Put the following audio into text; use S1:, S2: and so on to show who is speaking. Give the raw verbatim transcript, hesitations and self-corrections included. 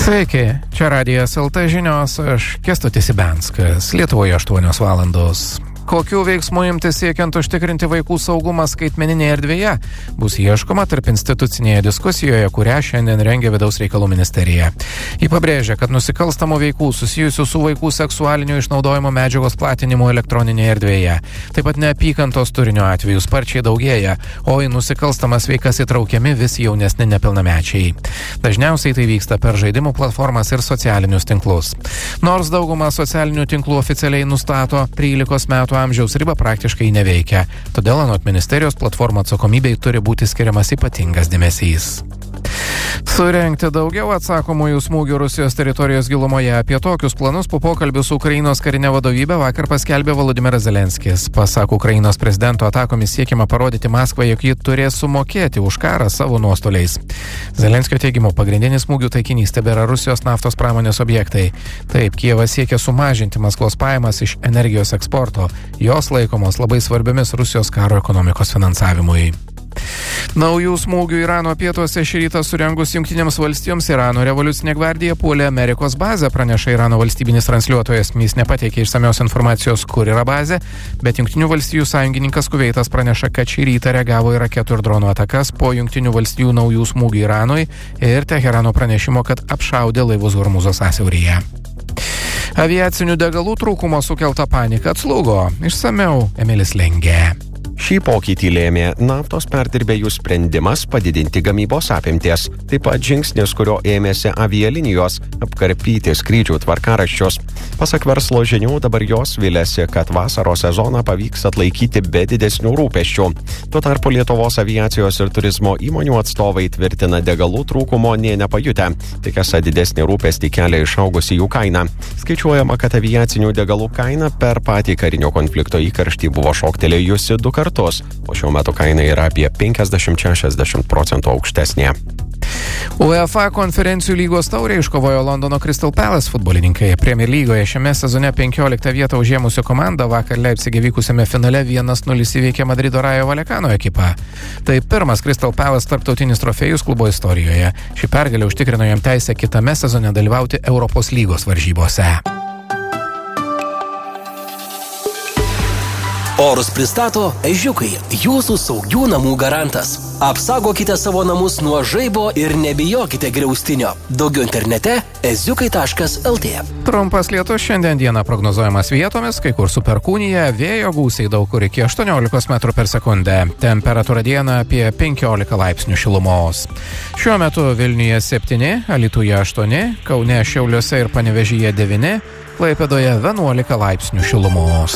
S1: Sveiki, čia Radijas el te žinios, aš Kęstutis Ibenskas, Lietuvoje aštuonios valandos. Kokių veiksmų imtis siekiant užtikrinti vaikų saugumą skaitmeninėje erdvėje, bus ieškoma tarp institucinėje diskusijoje, kurią šiandien rengia Vidaus reikalų ministerija. Ji pabrėžia, kad nusikalstamų veikų susijusių su vaikų seksualinio išnaudojimo medžiagos platinimu elektroninėje erdvėje, taip pat neapykantos turinio atvejų sparčiai daugėja, o į nusikalstamas veikas įtraukiami vis jaunesni nepilnamečiai. Dažniausiai tai vyksta per žaidimų platformas ir socialinius tinklus. Nors dauguma socialinių tinklų oficialiai nustato trylikos metų amžiaus riba praktiškai neveikia. Todėl anot ministerijos platformų atsakomybei turi būti skiriamas ypatingas dėmesys. Surengti daugiau atsakomųjų smūgių Rusijos teritorijos gilumoje. Apie tokius planus po pokalbių su Ukrainos karinė vadovybė vakar paskelbė Volodymyras Zelenskis. Pasak Ukrainos prezidento, atakomis siekiama parodyti Maskvai, jog ji turės sumokėti už karą savo nuostoliais. Zelenskio teigimu, pagrindinis smūgių taikinys tebėra Rusijos naftos pramonės objektai. Taip, Kijevas siekia sumažinti Maskvos pajamas iš energijos eksporto. Jos laikomos labai svarbiomis Rusijos karo ekonomikos finansavimui. Naujų smūgių Irano pietuose šį rytą surengus Jungtinėms valstijoms Irano revoliucinė gvardija puolė Amerikos bazę, praneša Irano valstybinis transliuotojas. Jis nepateikė išsamios informacijos, kur yra bazė, bet Jungtinių valstijų sąjungininkas Kuveitas praneša, kad šį rytą reagavo į raketų ir dronų atakas po Jungtinių valstijų naujų smūgių Iranui ir Teherano pranešimo, kad apšaudė laivus Hormūzo sąsiauryje. Aviacinių degalų trūkumo sukelta panika atslūgo. Išsamiau Emilis Lengė.
S2: Šį pokytį lėmė naftos perdirbėjų sprendimas padidinti gamybos apimties, taip pat žingsnis, kurio ėmėsi avialinijos apkarpyti skrydžių tvarkaraščius. Pasak verslo žinių, dabar jos viliasi, kad vasaros sezoną pavyks atlaikyti be didesnių rūpesčių. Tuo tarpu Lietuvos aviacijos ir turizmo įmonių atstovai tvirtina degalų trūkumo nė nepajutę, tik esą didesnį rūpestį kelia išaugusi jų kaina. Skaičiuojama, kad aviacinių degalų kaina per patį karinio konflikto įkarštį buvo šoktelėjusi du kartus. O šiuo metu kaina yra apie penkiasdešimt šešiasdešimt procentų aukštesnė.
S1: UEFA konferencijų lygos taurę iškovojo Londono Crystal Palace futbolininkai. Premier lygoje šiame sezone penkioliktą vietą užėmusi komanda vakar Leipzige vykusiame finale vienas nulis įveikė Madrido Rayo Vallecano ekipą. Tai pirmas Crystal Palace tarptautinis trofėjus klubo istorijoje. Ši pergalė užtikrino jam teisę kitame sezone dalyvauti Europos lygos varžybose.
S3: Orus pristato Ežiukai, jūsų saugių namų garantas. Apsaugokite savo namus nuo žaibo ir nebijokite griaustinio. Daugiau internete eziukai taškas el tė.
S1: Trumpas lietus šiandien dieną prognozuojamas vietomis, kai kur su perkūnija, vėjo gūsiai daug kur iki aštuoniolikos metrų per sekundę. Temperatūra dieną apie penkiolika laipsnių šilumos. Šiuo metu Vilniuje septyni, Alytuje aštuoni, Kaune, Šiauliuose ir Panevėžyje devyni, Klaipėdoje vienuolika laipsnių šilumos.